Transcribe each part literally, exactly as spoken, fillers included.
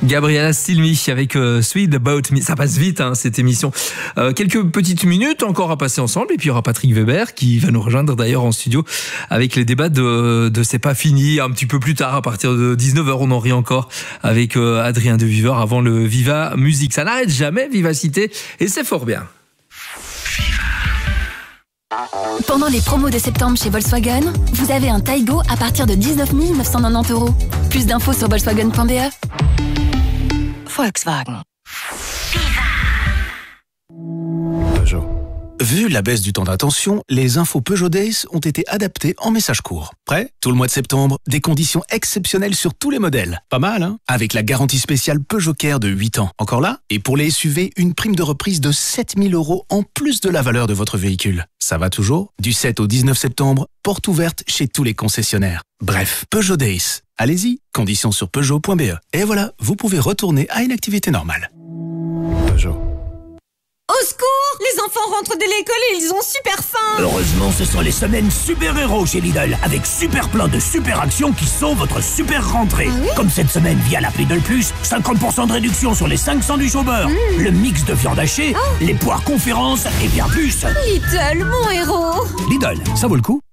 Gabriela Cilmi avec euh, Sweet About Me. Ça passe vite, hein, cette émission. Euh, quelques petites minutes encore à passer ensemble. Et puis il y aura Patrick Weber qui va nous rejoindre d'ailleurs en studio avec les débats de, de C'est pas fini. Un petit peu plus tard, à partir de dix-neuf heures, on en rit encore avec euh, Adrien de Viveur avant le Viva Musique. Ça n'arrête jamais, Vivacité. Et c'est fort bien. Pendant les promos de septembre chez Volkswagen, vous avez un Taigo à partir de dix-neuf mille neuf cent quatre-vingt-dix euros. Plus d'infos sur volkswagen point b e. Volkswagen. Peugeot. Vu la baisse du temps d'attention, les infos Peugeot Days ont été adaptées en message court. Prêt ? Tout le mois de septembre, des conditions exceptionnelles sur tous les modèles. Pas mal, hein ? Avec la garantie spéciale Peugeot Care de huit ans. Encore là ? Et pour les S U V, une prime de reprise de sept mille euros en plus de la valeur de votre véhicule. Ça va toujours ? Du sept au dix-neuf septembre, porte ouverte chez tous les concessionnaires. Bref, Peugeot Days. Allez-y, conditions sur peugeot point b e. Et voilà, vous pouvez retourner à une activité normale. Peugeot. Au secours! Les enfants rentrent de l'école et ils ont super faim! Heureusement, ce sont les semaines super-héros chez Lidl, avec super plein de super actions qui sauvent votre super rentrée. Ah oui? Comme cette semaine via la Lidl Plus, cinquante pour cent de réduction sur les cinq sandwichs au beurre, mmh. le mix de viande hachée, oh. les poires conférences et bien plus. Lidl, mon héros! Lidl, ça vaut le coup.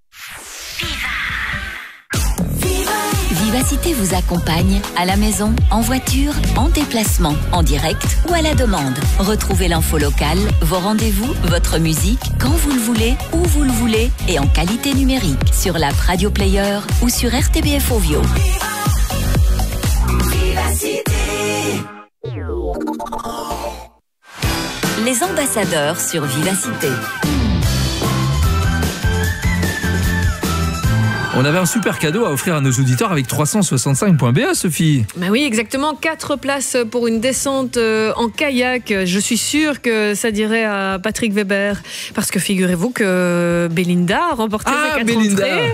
Vivacité vous accompagne à la maison, en voiture, en déplacement, en direct ou à la demande. Retrouvez l'info locale, vos rendez-vous, votre musique, quand vous le voulez, où vous le voulez et en qualité numérique sur l'app Radio Player ou sur R T B F Ovio. Les ambassadeurs sur Vivacité. On avait un super cadeau à offrir à nos auditeurs avec trois cent soixante-cinq point b e, Sophie. Bah oui, exactement. Quatre places pour une descente en kayak. Je suis sûre que ça dirait à Patrick Weber. Parce que figurez-vous que Belinda a remporté ah, ses quatre Belinda. entrées.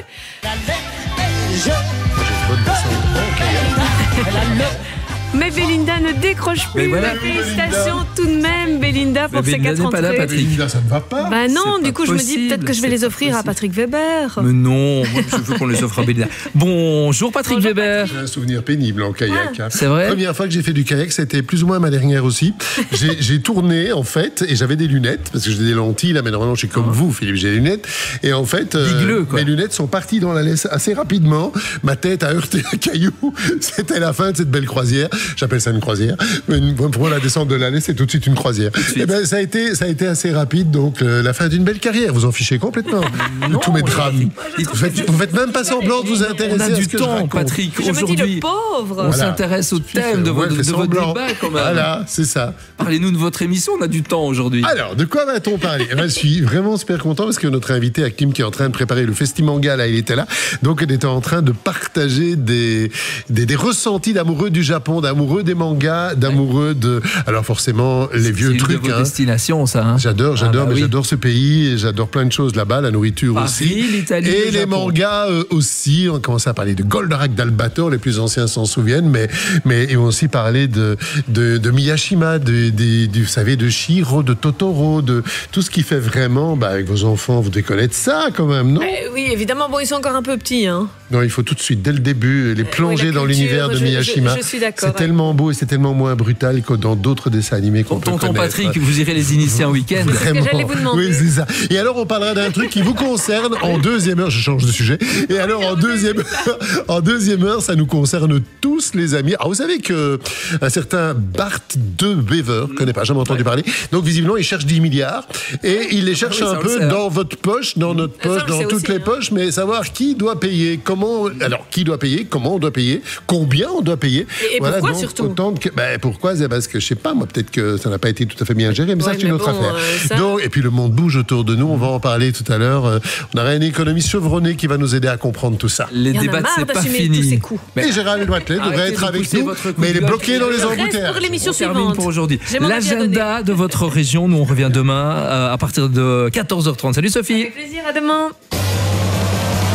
Mais Belinda ne décroche plus. Voilà. Félicitations tout de même, Belinda, pour Mais ses Belinda quatre n'est entrées. pas là, Patrick. Belinda, ça ne va pas. Bah non, C'est du pas coup, je me dis possible, peut-être que je vais c'est les pas offrir à possible. Patrick Weber. Mais non, moi je veux qu'on les offre à Belinda. Bonjour Patrick Bonjour, Weber. J'ai un souvenir pénible en kayak. Ah, hein. c'est vrai ? La première fois que j'ai fait du kayak, c'était plus ou moins ma dernière aussi. J'ai, j'ai tourné en fait et j'avais des lunettes parce que j'ai des lentilles là, mais normalement je suis comme vous, Philippe, j'ai des lunettes. Et en fait, euh, Bigleux, quoi. mes lunettes sont parties dans la laisse assez rapidement. Ma tête a heurté un caillou. C'était la fin de cette belle croisière. J'appelle ça une croisière. Mais une, pour moi, la descente de la laisse, c'est tout de suite une croisière. Et ben ça a été, ça a été assez rapide. Donc euh, la fin d'une belle carrière. Vous en fichez complètement de tous mes drames. Vous faites, vous faites même pas semblant de vous intéresser. On a à du ce que je temps, raconte. Patrick. Je me dis Aujourd'hui, le pauvre. on Voilà. s'intéresse au thème de, Ouais, votre, fais de votre semblant. débat quand même. Voilà, c'est ça. Parlez-nous de votre émission, on a du temps aujourd'hui. Alors, de quoi va-t-on parler ? Eh ben, je suis vraiment super content parce que notre invité Hakim, qui est en train de préparer le Festimanga, là, il était là. Donc, il était en train de partager des, des, des ressentis d'amoureux du Japon, d'amoureux des mangas, d'amoureux de... Alors, forcément, les vieux c'est une trucs. de vos Hein. destinations, ça. Hein. J'adore, j'adore, Ah bah mais oui. j'adore ce pays et j'adore plein de choses là-bas, la nourriture Paris, aussi. l'Italie, et le les Japon. mangas euh, aussi. On commence à parler de Goldorak d'Albator, les plus anciens s'en souviennent, mais, mais ils vont aussi parler de, de, de Miyashima, de, de, de, vous savez, de Shiro, de Totoro, de tout ce qui fait vraiment, bah, avec vos enfants, vous devez connaître ça quand même, non ? Eh oui, évidemment. Bon, ils sont encore un peu petits, hein. Non, il faut tout de suite, dès le début, les plonger oui, la dans culture, l'univers de je- Miyashima. je- je suis d'accord, C'est ouais. tellement beau et c'est tellement moins brutal que dans d'autres dessins animés qu'on peut Tonton connaître. Patrick, vous irez les initier en week-end. C'est ce que j'allais vous demander. Oui, c'est ça. Et alors, on parlera d'un truc qui vous concerne en deuxième heure. Je change de sujet. Et alors, en deuxième heure, en deuxième heure, ça nous concerne tous, les amis. Alors, vous savez que un certain Bart de Bever, je connais pas, jamais entendu parler. Donc, visiblement, il cherche dix milliards. Et il les cherche Ah oui, ça, un on le peu sait, hein. dans votre poche, dans notre Ça, on poche, le dans sait toutes aussi, les hein. poches, mais savoir qui doit payer, comment, alors, qui doit payer, comment on doit payer, combien on doit payer. Et- et pourquoi donc, surtout autant de... ben, pourquoi? C'est parce que, je sais pas, moi, peut-être que ça n'a pas été tout à fait bien géré, mais ça, Ouais, c'est une mais autre bon, affaire. euh, ça- Donc, et puis le monde bouge autour de nous, on va en parler tout à l'heure. Euh, On aura une économie chevronnée qui va nous aider à comprendre tout ça. Les Il y en a débats, marre c'est pas d'assumer fini. tous ces coups. Et Gérald Edouard-Ley devrait Arrêtez être de avec pousser nous, votre coup mais de il est gueule. bloqué dans les Le reste embouteillages. pour l'émission On termine suivante. pour aujourd'hui. J'ai mon avis à donner. L'agenda de votre région, nous on revient demain euh, à partir de quatorze heures trente. Salut Sophie. Avec plaisir, à demain.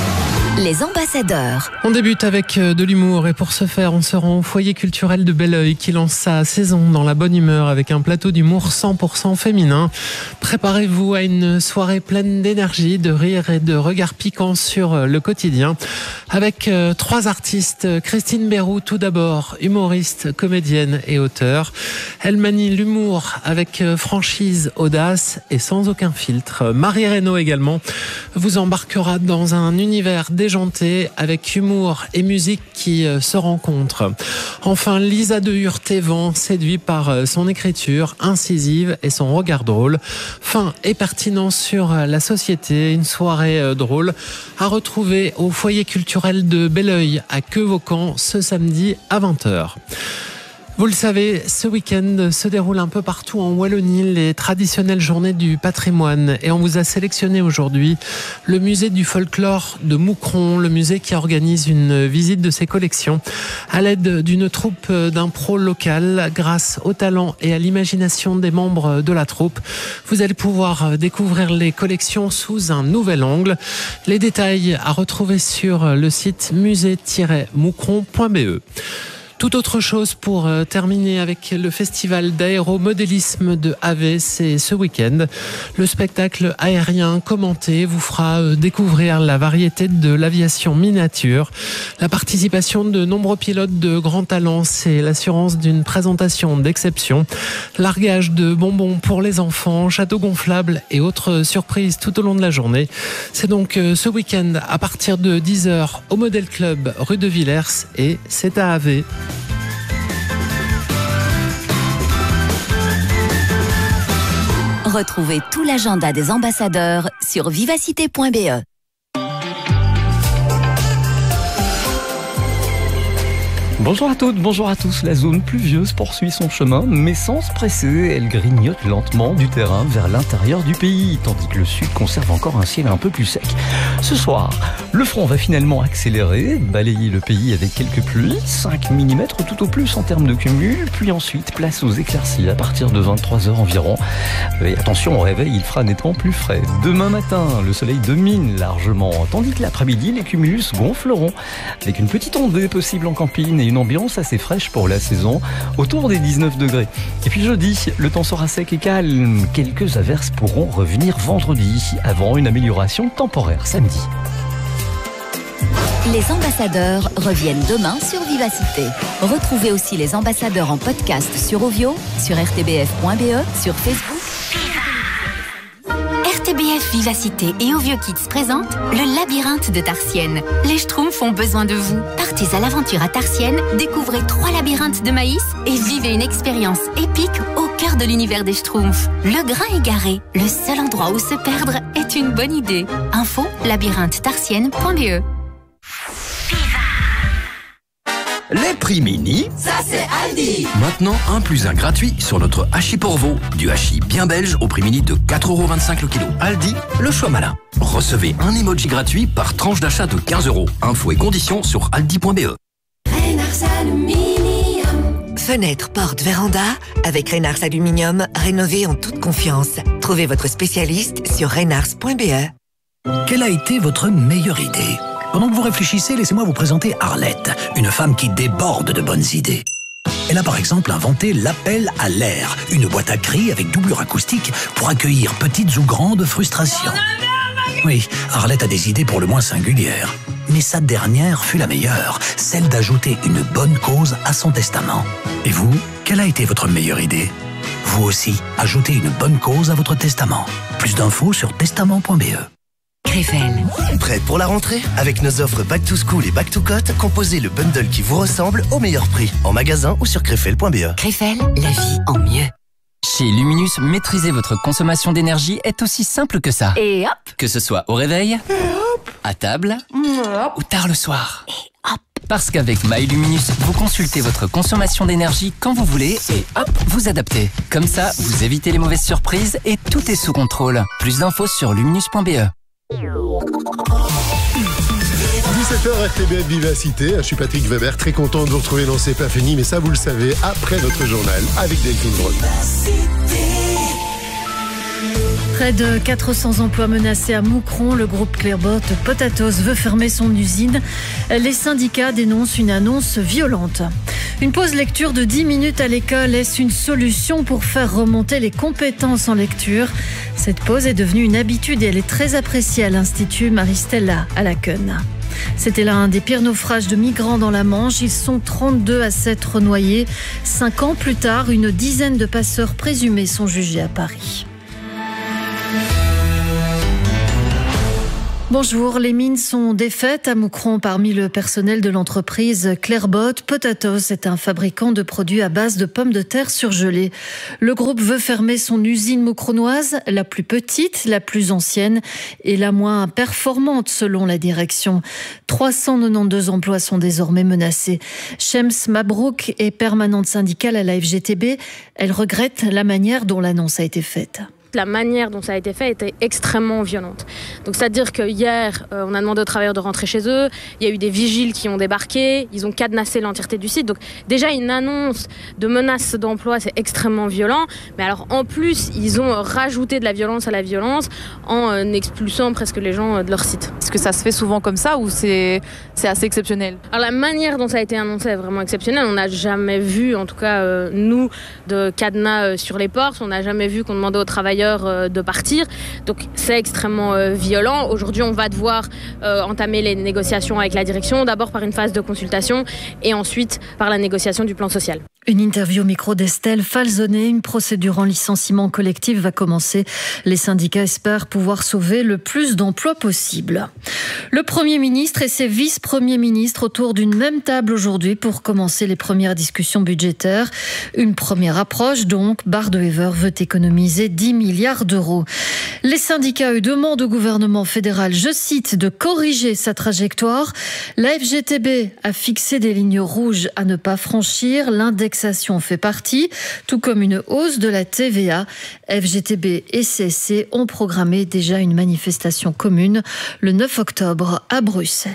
Les ambassadeurs. On débute avec de l'humour et pour ce faire, on se rend au foyer culturel de Belleuil qui lance sa saison dans la bonne humeur avec un plateau d'humour cent pour cent féminin. Préparez-vous à une soirée pleine d'énergie, de rire et de regards piquants sur le quotidien avec euh, trois artistes. Christine Béroux tout d'abord, humoriste, comédienne et auteure. Elle manie l'humour avec franchise, audace et sans aucun filtre. Marie Reynaud également vous embarquera dans un univers déjanté avec humour et musique qui se rencontrent. Enfin, Lisa de Hurtévent, séduit par son écriture incisive et son regard drôle. Fin et pertinent sur la société, une soirée drôle à retrouver au foyer culturel de Belleuil à Quevaucamp ce samedi à vingt heures. Vous le savez, ce week-end se déroulent un peu partout en Wallonie les traditionnelles journées du patrimoine et on vous a sélectionné aujourd'hui le musée du folklore de Moucron, le musée qui organise une visite de ses collections à l'aide d'une troupe d'impro locale. Grâce au talent et à l'imagination des membres de la troupe, vous allez pouvoir découvrir les collections sous un nouvel angle. Les détails à retrouver sur le site musée tiret moucron point b e. Tout autre chose pour terminer avec le festival d'aéromodélisme de Havey, c'est ce week-end. Le spectacle aérien commenté vous fera découvrir la variété de l'aviation miniature. La participation de nombreux pilotes de grand talent, c'est l'assurance d'une présentation d'exception. Largage de bonbons pour les enfants, château gonflable et autres surprises tout au long de la journée. C'est donc ce week-end à partir de dix heures au Model Club rue de Villers et c'est à Havey. Retrouvez tout l'agenda des ambassadeurs sur vivacité point b e. Bonjour à toutes, bonjour à tous. La zone pluvieuse poursuit son chemin, mais sans se presser. Elle grignote lentement du terrain vers l'intérieur du pays, tandis que le sud conserve encore un ciel un peu plus sec. Ce soir, le front va finalement accélérer, balayer le pays avec quelques pluies, cinq millimètres tout au plus en termes de cumul, puis ensuite place aux éclaircies à partir de vingt-trois heures environ. Et attention, au réveil, il fera nettement plus frais. Demain matin, le soleil domine largement, tandis que l'après-midi, les cumulus gonfleront, avec une petite ondée possible en campine et une ambiance assez fraîche pour la saison, autour des dix-neuf degrés. Et puis jeudi, le temps sera sec et calme. Quelques averses pourront revenir vendredi, avant une amélioration temporaire samedi. Les ambassadeurs reviennent demain sur Vivacité. Retrouvez aussi les ambassadeurs en podcast sur Ovio, sur r t b f point b e, sur Facebook. R T B F Vivacité et Ovio Kids présentent le labyrinthe de Tarsienne. Les Schtroumpfs ont besoin de vous. Partez à l'aventure à Tarsienne, découvrez trois labyrinthes de maïs et vivez une expérience épique au cœur de l'univers des Schtroumpfs. Le grain égaré, le seul endroit où se perdre est une bonne idée. Info labyrinthe tarsienne point b e. Les prix mini, ça c'est Aldi. Maintenant, un plus un gratuit sur notre hachis pour veau. Du hachis bien belge au prix mini de quatre euros vingt-cinq le kilo. Aldi, le choix malin. Recevez un emoji gratuit par tranche d'achat de quinze euros. Infos et conditions sur aldi point b e. Reynars Aluminium. Fenêtre, porte, véranda, avec Reynars Aluminium, rénovez en toute confiance. Trouvez votre spécialiste sur reynars point b e. Quelle a été votre meilleure idée ? Pendant que vous réfléchissez, laissez-moi vous présenter Arlette, une femme qui déborde de bonnes idées. Elle a par exemple inventé l'appel à l'air, une boîte à cris avec doublure acoustique pour accueillir petites ou grandes frustrations. Oui, Arlette a des idées pour le moins singulières. Mais sa dernière fut la meilleure, celle d'ajouter une bonne cause à son testament. Et vous, quelle a été votre meilleure idée ? Vous aussi, ajoutez une bonne cause à votre testament. Plus d'infos sur testament point b e. Krefel. Prêt pour la rentrée? Avec nos offres Back to School et Back to Cote, composez le bundle qui vous ressemble au meilleur prix. En magasin ou sur krefel point b e. Krefel, la vie en mieux. Chez Luminus, maîtriser votre consommation d'énergie est aussi simple que ça. Et hop! Que ce soit au réveil, à table ou tard le soir. Et hop! Parce qu'avec MyLuminus, vous consultez votre consommation d'énergie quand vous voulez et hop, vous adaptez. Comme ça, vous évitez les mauvaises surprises et tout est sous contrôle. Plus d'infos sur luminus point b e. dix-sept heures R T B F Vivacité, je suis Patrick Weber, très content de vous retrouver dans C'est pas fini, mais ça vous le savez, après votre journal avec Delphine Brault. Près de quatre cents emplois menacés à Moucron. Le groupe Clearbot Potatoes veut fermer son usine. Les syndicats dénoncent une annonce violente. Une pause lecture de dix minutes à l'école, est-ce une solution pour faire remonter les compétences en lecture? Cette pause est devenue une habitude et elle est très appréciée à l'Institut Maristella à Laken. C'était l'un des pires naufrages de migrants dans la Manche. Ils sont trente-deux à s'être noyés. Cinq ans plus tard, une dizaine de passeurs présumés sont jugés à Paris. Bonjour, les mines sont défaites à Moucron parmi le personnel de l'entreprise Clearbot Potatoes. C'est un fabricant de produits à base de pommes de terre surgelées. Le groupe veut fermer son usine moucronoise, la plus petite, la plus ancienne et la moins performante selon la direction. trois cent quatre-vingt-douze emplois sont désormais menacés. Shems Mabrouk est permanente syndicale à la F G T B. Elle regrette la manière dont l'annonce a été faite. La manière dont ça a été fait était extrêmement violente. Donc c'est-à-dire que hier, euh, on a demandé aux travailleurs de rentrer chez eux, il y a eu des vigiles qui ont débarqué, ils ont cadenassé l'entièreté du site. Donc déjà une annonce de menace d'emploi, c'est extrêmement violent. Mais alors en plus, ils ont rajouté de la violence à la violence en euh, expulsant presque les gens euh, de leur site. Est-ce que ça se fait souvent comme ça ou c'est, c'est assez exceptionnel? Alors la manière dont ça a été annoncé est vraiment exceptionnelle. On n'a jamais vu, en tout cas euh, nous, de cadenas euh, sur les portes. On n'a jamais vu qu'on demandait aux travailleurs de partir. Donc c'est extrêmement euh, violent. Aujourd'hui, on va devoir euh, entamer les négociations avec la direction, d'abord par une phase de consultation et ensuite par la négociation du plan social. Une interview au micro d'Estelle Falzonet. Une procédure en licenciement collectif va commencer. Les syndicats espèrent pouvoir sauver le plus d'emplois possible. Le Premier ministre et ses vice-premiers ministres autour d'une même table aujourd'hui pour commencer les premières discussions budgétaires. Une première approche donc. Bardewever veut économiser dix milliards d'euros. Les syndicats, eux, demandent au gouvernement fédéral, je cite, de corriger sa trajectoire. La F G T B a fixé des lignes rouges à ne pas franchir. L'index fait partie, tout comme une hausse de la T V A. F G T B et C S C ont programmé déjà une manifestation commune le neuf octobre à Bruxelles.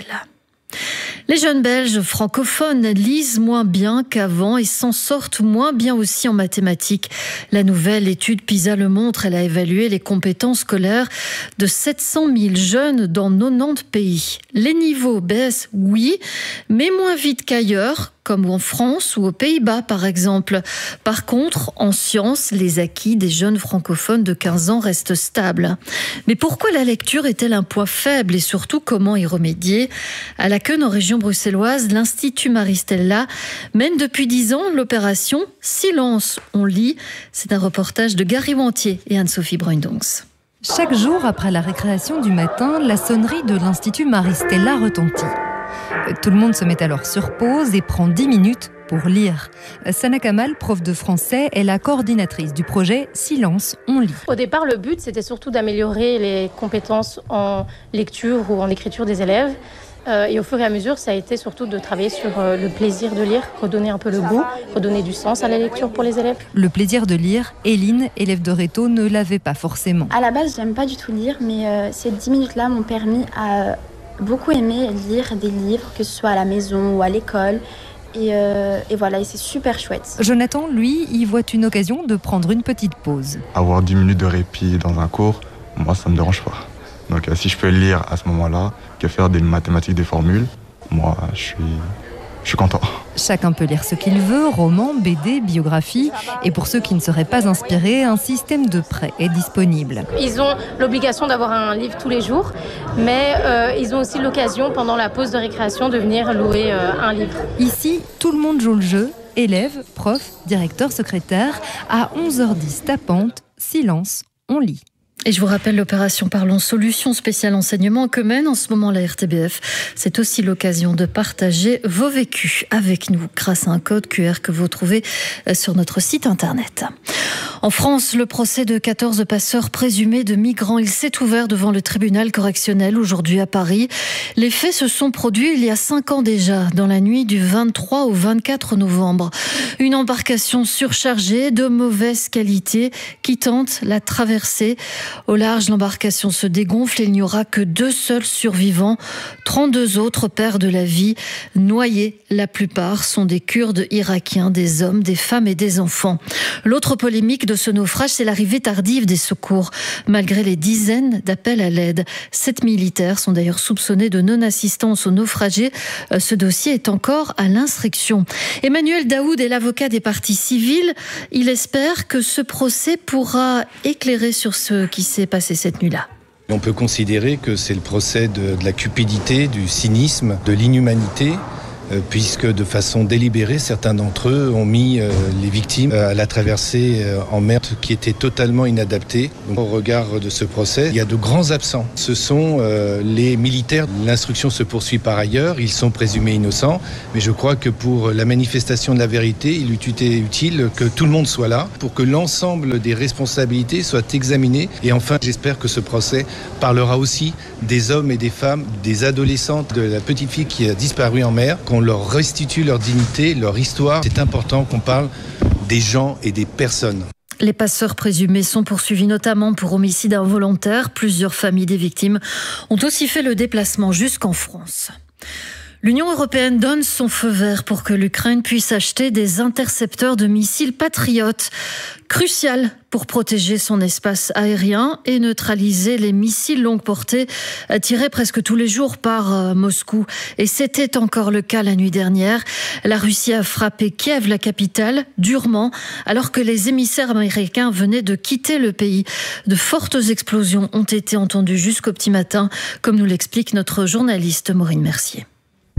Les jeunes Belges francophones lisent moins bien qu'avant et s'en sortent moins bien aussi en mathématiques. La nouvelle étude PISA le montre, elle a évalué les compétences scolaires de sept cent mille jeunes dans quatre-vingt-dix pays. Les niveaux baissent, oui, mais moins vite qu'ailleurs, comme en France ou aux Pays-Bas par exemple. Par contre, en sciences, les acquis des jeunes francophones de quinze ans restent stables. Mais pourquoi la lecture est-elle un poids faible et surtout comment y remédier? À Laken, en région bruxelloise, l'Institut Maristella mène depuis dix ans l'opération Silence, on lit. C'est un reportage de Gary Wantier et Anne-Sophie Bruindonx. Chaque jour, après la récréation du matin, la sonnerie de l'Institut Maristella retentit. Tout le monde se met alors sur pause et prend dix minutes pour lire. Sana Kamal, prof de français, est la coordinatrice du projet Silence, on lit. Au départ, le but, c'était surtout d'améliorer les compétences en lecture ou en écriture des élèves. Euh, et au fur et à mesure, ça a été surtout de travailler sur euh, le plaisir de lire, redonner un peu le goût, redonner du sens à la lecture pour les élèves. Le plaisir de lire, Eline, élève de Réto, ne l'avait pas forcément. À la base, j'aime pas du tout lire, mais euh, ces dix minutes-là m'ont permis à beaucoup aimer lire des livres, que ce soit à la maison ou à l'école. Et, euh, et voilà, et c'est super chouette. Jonathan, lui, y voit une occasion de prendre une petite pause. Avoir dix minutes de répit dans un cours, moi, ça me dérange pas. Donc euh, si je peux lire à ce moment-là, que faire des mathématiques, des formules, moi, je suis, je suis content. Chacun peut lire ce qu'il veut, romans, B D, biographies. Et pour ceux qui ne seraient pas inspirés, un système de prêt est disponible. Ils ont l'obligation d'avoir un livre tous les jours, mais euh, ils ont aussi l'occasion, pendant la pause de récréation, de venir louer euh, un livre. Ici, tout le monde joue le jeu. Élèves, profs, directeurs, secrétaires. À onze heures dix tapante, silence, on lit. Et je vous rappelle l'opération Parlons Solutions spéciale enseignement que mène en ce moment la R T B F. C'est aussi l'occasion de partager vos vécus avec nous grâce à un code Q R que vous trouvez sur notre site internet. En France, le procès de quatorze passeurs présumés de migrants, il s'est ouvert devant le tribunal correctionnel aujourd'hui à Paris. Les faits se sont produits il y a cinq ans déjà, dans la nuit du vingt-trois au vingt-quatre novembre. Une embarcation surchargée de mauvaise qualité qui tente la traversée. Au large, l'embarcation se dégonfle et il n'y aura que deux seuls survivants. trente-deux autres perdent la vie. Noyés, la plupart sont des Kurdes irakiens, des hommes, des femmes et des enfants. L'autre polémique de ce naufrage, c'est l'arrivée tardive des secours. Malgré les dizaines d'appels à l'aide, sept militaires sont d'ailleurs soupçonnés de non-assistance aux naufragés. Ce dossier est encore à l'instruction. Emmanuel Daoud est l'avocat des parties civiles. Il espère que ce procès pourra éclairer sur ce qui s'est passé cette nuit-là. On peut considérer que c'est le procès de, de la cupidité, du cynisme, de l'inhumanité, euh, puisque de façon délibérée, certains d'entre eux ont mis euh, les victimes à la traversée euh, en mer qui était totalement inadaptée. Donc, au regard de ce procès, il y a de grands absents. Ce sont euh, les militaires. L'instruction se poursuit par ailleurs, ils sont présumés innocents, mais je crois que pour la manifestation de la vérité, il eût été utile que tout le monde soit là, pour que l'ensemble des responsabilités soient examinées. Et enfin, j'espère que ce procès parlera aussi des hommes et des femmes, des adolescentes, de la petite fille qui a disparu en mer, qu'on leur restitue leur dignité, leur histoire. C'est important qu'on parle des gens et des personnes. Les passeurs présumés sont poursuivis notamment pour homicide involontaire. Plusieurs familles des victimes ont aussi fait le déplacement jusqu'en France. L'Union européenne donne son feu vert pour que l'Ukraine puisse acheter des intercepteurs de missiles patriotes, crucial pour protéger son espace aérien et neutraliser les missiles longue portée tirés presque tous les jours par Moscou. Et c'était encore le cas la nuit dernière. La Russie a frappé Kiev, la capitale, durement, alors que les émissaires américains venaient de quitter le pays. De fortes explosions ont été entendues jusqu'au petit matin, comme nous l'explique notre journaliste Maureen Mercier.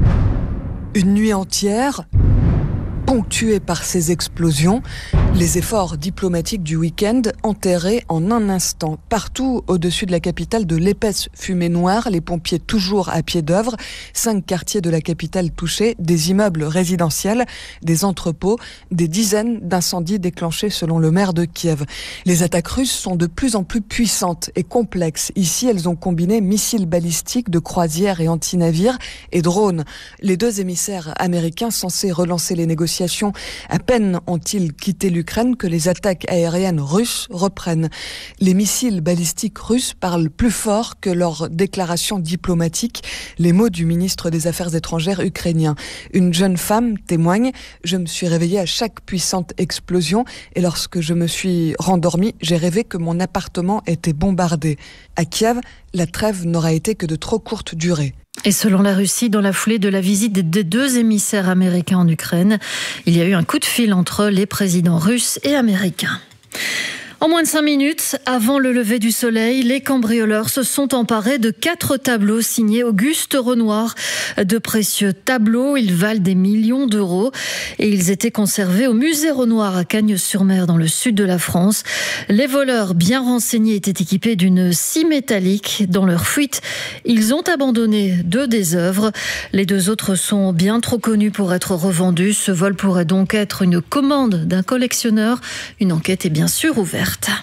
Une nuit entière, ponctuée par ces explosions, les efforts diplomatiques du week-end enterrés en un instant. Partout au-dessus de la capitale, de l'épaisse fumée noire, les pompiers toujours à pied d'œuvre, cinq quartiers de la capitale touchés, des immeubles résidentiels, des entrepôts, des dizaines d'incendies déclenchés selon le maire de Kiev. Les attaques russes sont de plus en plus puissantes et complexes. Ici, elles ont combiné missiles balistiques de croisière et anti-navires et drones. Les deux émissaires américains censés relancer les négociations à peine ont-ils quitté l'Ukraine que les attaques aériennes russes reprennent. Les missiles balistiques russes parlent plus fort que leurs déclarations diplomatiques, les mots du ministre des Affaires étrangères ukrainien. Une jeune femme témoigne « Je me suis réveillée à chaque puissante explosion et lorsque je me suis rendormie, j'ai rêvé que mon appartement était bombardé. » À Kiev, la trêve n'aura été que de trop courte durée. Et selon la Russie, dans la foulée de la visite des deux émissaires américains en Ukraine, il y a eu un coup de fil entre les présidents russes et américains. En moins de cinq minutes, avant le lever du soleil, les cambrioleurs se sont emparés de quatre tableaux signés Auguste Renoir. De précieux tableaux, ils valent des millions d'euros et ils étaient conservés au musée Renoir à Cagnes-sur-Mer dans le sud de la France. Les voleurs bien renseignés étaient équipés d'une scie métallique. Dans leur fuite, ils ont abandonné deux des œuvres. Les deux autres sont bien trop connus pour être revendus. Ce vol pourrait donc être une commande d'un collectionneur. Une enquête est bien sûr ouverte.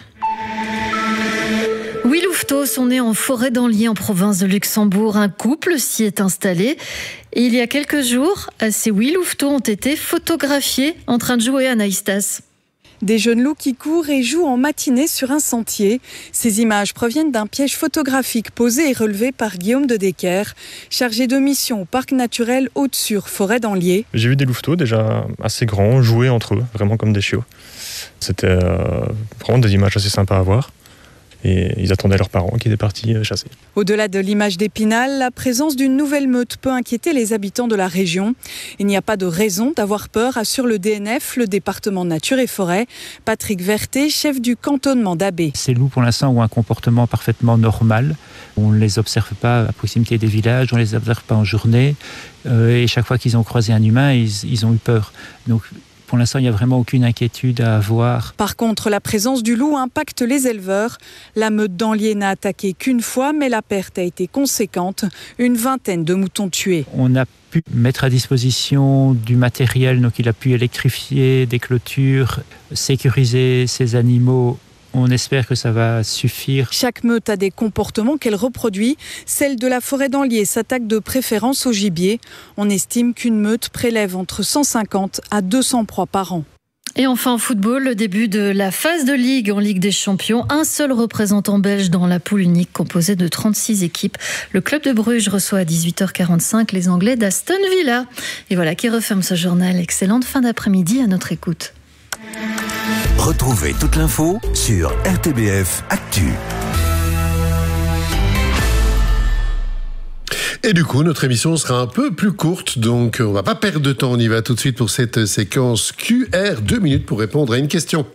Huit louveteaux sont nés en Forêt-d'Anlier en province de Luxembourg. Un couple s'y est installé. Et il y a quelques jours, ces huit louveteaux ont été photographiés en train de jouer à Naïstas. Des jeunes loups qui courent et jouent en matinée sur un sentier. Ces images proviennent d'un piège photographique posé et relevé par Guillaume de Decker, chargé de mission au parc naturel Haute-Sur, Forêt-d'Anlier. J'ai vu des louveteaux déjà assez grands jouer entre eux, vraiment comme des chiots. C'était euh, vraiment des images assez sympas à voir. Et ils attendaient leurs parents qui étaient partis chasser. Au-delà de l'image d'Épinal, la présence d'une nouvelle meute peut inquiéter les habitants de la région. Il n'y a pas de raison d'avoir peur, assure le D N F, le département Nature et Forêt. Patrick Vertet, chef du cantonnement d'Abbé. Ces loups, pour l'instant, ont un comportement parfaitement normal. On ne les observe pas à proximité des villages, on ne les observe pas en journée. Euh, et chaque fois qu'ils ont croisé un humain, ils, ils ont eu peur. Donc, pour l'instant, il n'y a vraiment aucune inquiétude à avoir. Par contre, la présence du loup impacte les éleveurs. La meute d'Anlier n'a attaqué qu'une fois, mais la perte a été conséquente. Une vingtaine de moutons tués. On a pu mettre à disposition du matériel, donc il a pu électrifier des clôtures, sécuriser ces animaux. On espère que ça va suffire. Chaque meute a des comportements qu'elle reproduit. Celle de la forêt d'Anlier s'attaque de préférence au gibier. On estime qu'une meute prélève entre cent cinquante à deux cents proies par an. Et enfin en football, le début de la phase de Ligue en Ligue des Champions. Un seul représentant belge dans la poule unique composée de trente-six équipes. Le club de Bruges reçoit à dix-huit heures quarante-cinq les Anglais d'Aston Villa. Et voilà qui referme ce journal. Excellente fin d'après-midi à notre écoute. Retrouvez toute l'info sur R T B F Actu. Et du coup, notre émission sera un peu plus courte, donc on va pas perdre de temps. On y va tout de suite pour cette séquence Q R. Deux minutes pour répondre à une question.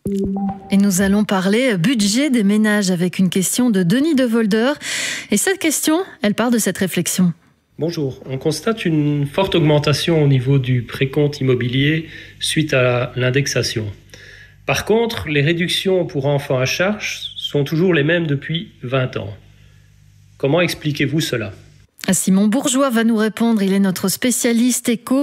Et nous allons parler budget des ménages avec une question de Denis de Volder. Et cette question, elle part de cette réflexion. Bonjour, on constate une forte augmentation au niveau du précompte immobilier suite à l'indexation. Par contre, les réductions pour enfants à charge sont toujours les mêmes depuis vingt ans. Comment expliquez-vous cela ? Simon Bourgeois va nous répondre, il est notre spécialiste éco.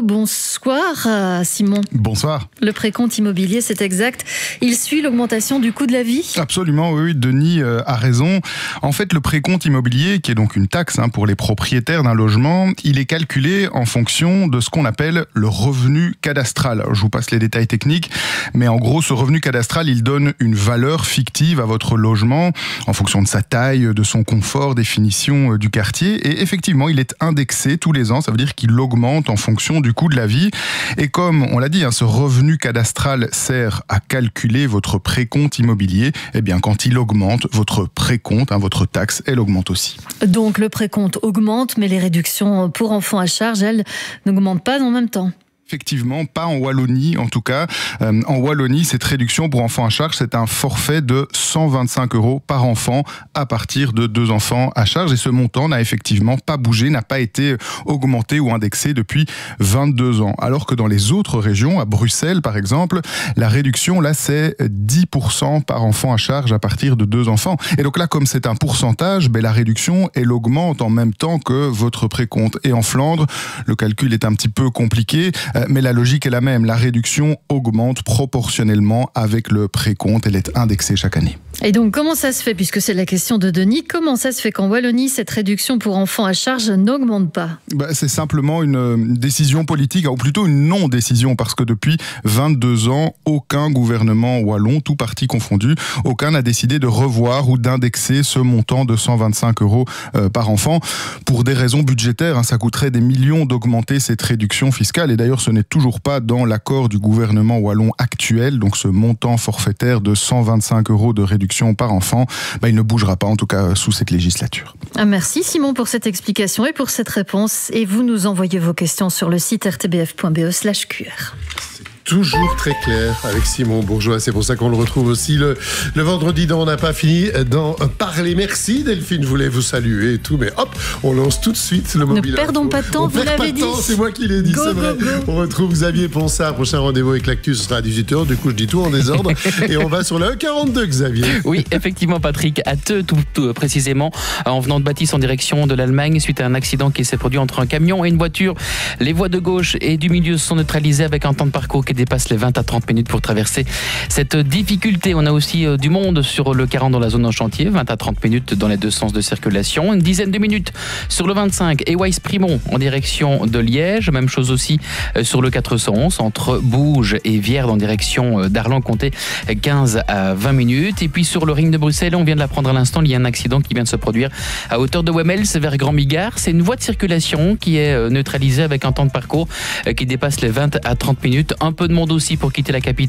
Bonsoir Simon. Bonsoir. Le précompte immobilier, c'est exact, il suit l'augmentation du coût de la vie ? Absolument, oui, oui, Denis euh, a raison. En fait, le précompte immobilier, qui est donc une taxe hein, pour les propriétaires d'un logement, il est calculé en fonction de ce qu'on appelle le revenu cadastral. Alors, je vous passe les détails techniques, mais en gros, ce revenu cadastral, il donne une valeur fictive à votre logement en fonction de sa taille, de son confort, des finitions euh, du quartier, et effectivement, il est indexé tous les ans, ça veut dire qu'il augmente en fonction du coût de la vie. Et comme on l'a dit, hein, ce revenu cadastral sert à calculer votre précompte immobilier. Eh bien, quand il augmente, votre précompte, hein, votre taxe, elle augmente aussi. Donc le précompte augmente, mais les réductions pour enfants à charge, elles n'augmentent pas en même temps. Effectivement, pas en Wallonie en tout cas. Euh, en Wallonie, cette réduction pour enfants à charge, c'est un forfait de cent vingt-cinq euros par enfant à partir de deux enfants à charge. Et ce montant n'a effectivement pas bougé, n'a pas été augmenté ou indexé depuis vingt-deux ans. Alors que dans les autres régions, à Bruxelles par exemple, la réduction là c'est dix pour cent par enfant à charge à partir de deux enfants. Et donc là, comme c'est un pourcentage, ben, la réduction elle augmente en même temps que votre précompte. Et en Flandre, le calcul est un petit peu compliqué. Mais la logique est la même, la réduction augmente proportionnellement avec le précompte, elle est indexée chaque année. Et donc comment ça se fait, puisque c'est la question de Denis, comment ça se fait qu'en Wallonie, cette réduction pour enfants à charge n'augmente pas ? Bah, c'est simplement une décision politique, ou plutôt une non-décision, parce que depuis vingt-deux ans, aucun gouvernement wallon, tout parti confondu, aucun n'a décidé de revoir ou d'indexer ce montant de cent vingt-cinq euros euh, par enfant. Pour des raisons budgétaires, hein, ça coûterait des millions d'augmenter cette réduction fiscale, et d'ailleurs ce n'est toujours pas dans l'accord du gouvernement wallon actuel, donc ce montant forfaitaire de cent vingt-cinq euros de réduction par enfant, bah, il ne bougera pas en tout cas sous cette législature. Ah, merci Simon pour cette explication et pour cette réponse, et vous nous envoyez vos questions sur le site r t b f point b e slash q r. Toujours très clair avec Simon Bourgeois. C'est pour ça qu'on le retrouve aussi le, le vendredi dans On n'a pas fini d'en parler. Merci Delphine, je voulais vous saluer et tout, mais hop, on lance tout de suite le mobile. Ne perdons pas de temps, on vous l'avez dit. Temps, c'est moi qui l'ai dit, go, c'est go, vrai. Go. On retrouve Xavier Ponsard, prochain rendez-vous avec l'actu, ce sera à dix-huit heures, du coup je dis tout en désordre. Et on va sur le E quarante-deux, Xavier. Oui, effectivement Patrick, à Teux tout, tout précisément, en venant de Bâtisse en direction de l'Allemagne, suite à un accident qui s'est produit entre un camion et une voiture. Les voies de gauche et du milieu sont neutralisées avec un temps de parcours qui dépasse les vingt à trente minutes pour traverser cette difficulté. On a aussi euh, du monde sur le quarante dans la zone en chantier, vingt à trente minutes dans les deux sens de circulation, une dizaine de minutes sur le vingt-cinq et Weiss-Primont en direction de Liège, même chose aussi euh, sur le quatre cent onze entre Bouges et Vierdes en direction euh, d'Arlan-Comté, quinze à vingt minutes. Et puis sur le ring de Bruxelles, on vient de l'apprendre à l'instant, il y a un accident qui vient de se produire à hauteur de Wemmels vers Grand-Bigard. C'est une voie de circulation qui est euh, neutralisée avec un temps de parcours euh, qui dépasse les vingt à trente minutes. Un peu de monde aussi pour quitter la capitale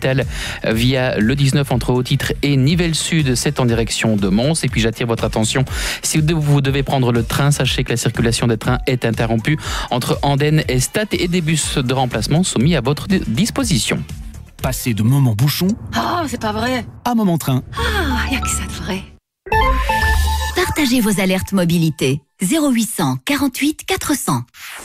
via le dix-neuf entre Haut-Titre et Nivelles Sud, c'est en direction de Mons. Et puis j'attire votre attention, si vous devez prendre le train, sachez que la circulation des trains est interrompue entre Andenne et Stade et des bus de remplacement sont mis à votre disposition. Passez de moment bouchon Oh, c'est pas vrai. à moment train. Ah, y a que ça de vrai. Partagez vos alertes mobilité. zéro huit cent quarante-huit quatre cents.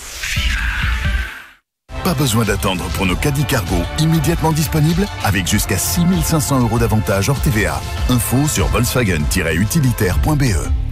Pas besoin d'attendre pour nos caddies cargo immédiatement disponibles avec jusqu'à six mille cinq cents euros d'avantage hors T V A. Info sur volkswagen tiret utilitaire point b e.